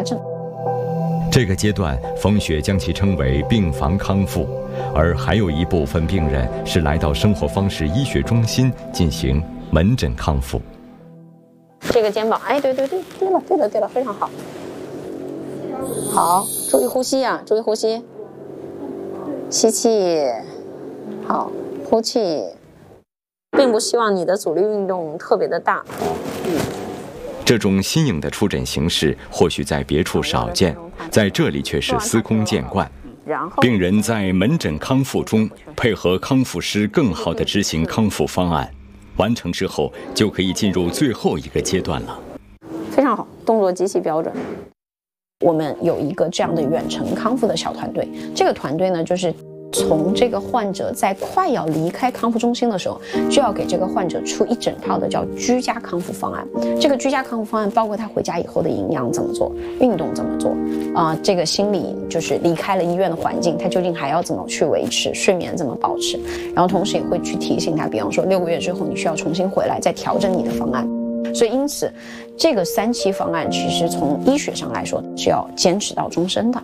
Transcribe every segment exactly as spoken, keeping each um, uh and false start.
症。 这个阶段，冯雪将其称为病房康复，而还有一部分病人是来到生活方式医学中心进行门诊康复。 这个肩膀，哎，对对对，对了对了对了，非常好。好，注意呼吸啊，注意呼吸。吸气，好，呼气。并不希望你的阻力运动特别的大。嗯。 这种新颖的出诊形式或许在别处少见，在这里却是司空见惯。病人在门诊康复中配合康复师更好地执行康复方案，完成之后就可以进入最后一个阶段了。 非常好，动作极其标准。我们有一个这样的远程康复的小团队，这个团队呢，就是从这个患者在快要离开康复中心的时候，就要给这个患者出一整套的叫居家康复方案。这个居家康复方案包括他回家以后的营养怎么做，运动怎么做，啊、呃，这个心理就是离开了医院的环境，他究竟还要怎么去维持，睡眠怎么保持，然后同时也会去提醒他，比方说六个月之后你需要重新回来再调整你的方案。所以因此，这个三期方案其实从医学上来说是要坚持到终身的。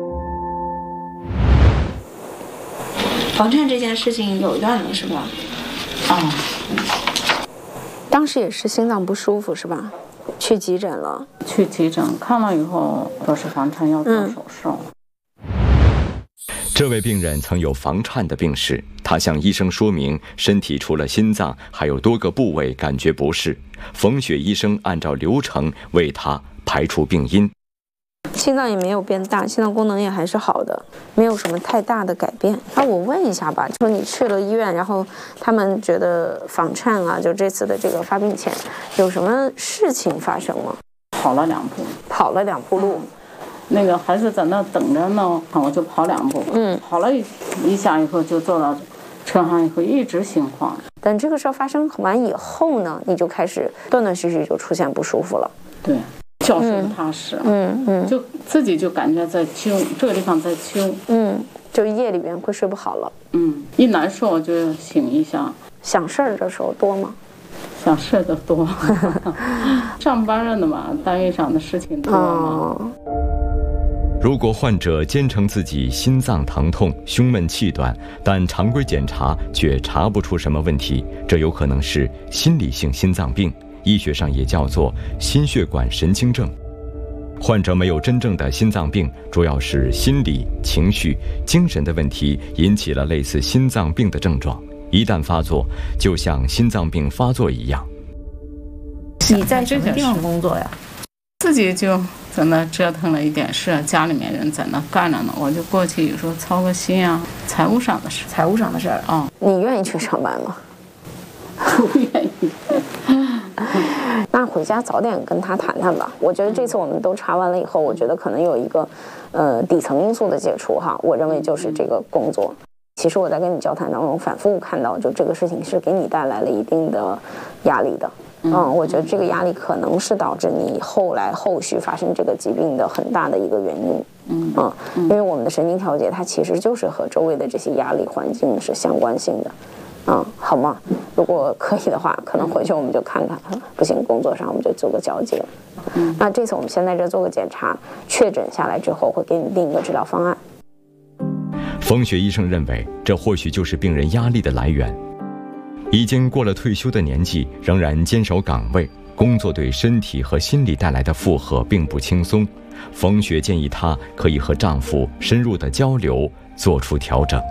房颤这件事情有一段了是吧？啊、 哦，当时也是心脏不舒服是吧？去急诊了。 去急诊看了以后，说是房颤要做手术。 嗯、这位病人曾有房颤的病史，他向医生说明身体除了心脏还有多个部位感觉不适，冯雪医生按照流程为他排除病因。 心脏也没有变大，心脏功能也还是好的，没有什么太大的改变。那我问一下吧，就说你去了医院，然后他们觉得房颤啊，就这次的这个发病前有什么事情发生吗？ 跑了两步， 跑了两步路。 嗯、那个孩子在那等着呢，我就跑两步，嗯，跑了一一下以后就坐到车上以后一直心慌。 等这个事儿发生完以后呢，你就开始断断续续就出现不舒服了。 对。觉睡不踏实，嗯嗯，就自己就感觉在揪，这个地方在揪， 嗯，就夜里边会睡不好了， 嗯，一难受就醒一下。 想事儿的时候多吗？ 想事儿的多，上班了的嘛，单位上的事情多嘛。哦、 如果患者坚称自己心脏疼痛、胸闷气短，但常规检查却查不出什么问题，这有可能是心理性心脏病。医学上也叫做心血管神经症。患者没有真正的心脏病，主要是心理、情绪、精神的问题引起了类似心脏病的症状，一旦发作，就像心脏病发作一样。 你在这个地方工作呀？自己就在那折腾了一点事，家里面人在那干着呢，我就过去有时候操个心啊，财务上的事， 财务上的事儿啊。你愿意去上班吗？ 不愿意。 那回家早点跟他谈谈吧。我觉得这次我们都查完了以后，我觉得可能有一个呃底层因素的解除哈。我认为就是这个工作。其实我在跟你交谈当中反复看到，就这个事情是给你带来了一定的压力的。嗯，我觉得这个压力可能是导致你后来后续发生这个疾病的很大的一个原因。嗯嗯，因为我们的神经调节它其实就是和周围的这些压力环境是相关性的。嗯，好吗？如果可以的话，可能回去我们就看看，不行，工作上我们就做个交接。嗯，那这次我们先在这做个检查，确诊下来之后会给你定一个治疗方案。 冯雪医生认为，这或许就是病人压力的来源。已经过了退休的年纪，仍然坚守岗位，工作对身体和心理带来的负荷并不轻松。冯雪建议她可以和丈夫深入的交流，做出调整。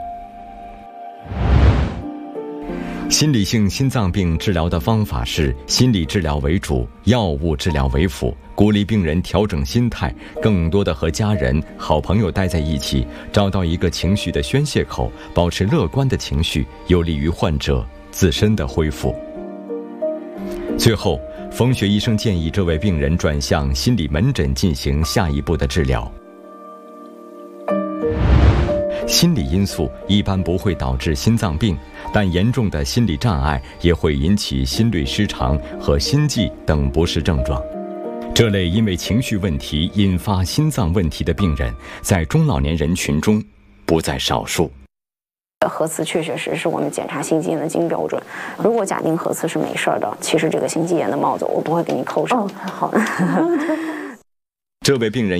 心理性心脏病治疗的方法是心理治疗为主，药物治疗为辅，鼓励病人调整心态，更多的和家人、好朋友待在一起，找到一个情绪的宣泄口，保持乐观的情绪，有利于患者自身的恢复。最后，冯雪医生建议这位病人转向心理门诊进行下一步的治疗。心理因素一般不会导致心脏病，但严重的心理障碍也会引起心律失常和心悸等不适症状。这类因为情绪问题引发心脏问题的病人，在中老年人群中不在少数。 核磁确确实是我们检查心肌炎的金标准。如果假定核磁是没事的，其实这个心肌炎的帽子我不会给你扣上。哦，太好了。 这位病人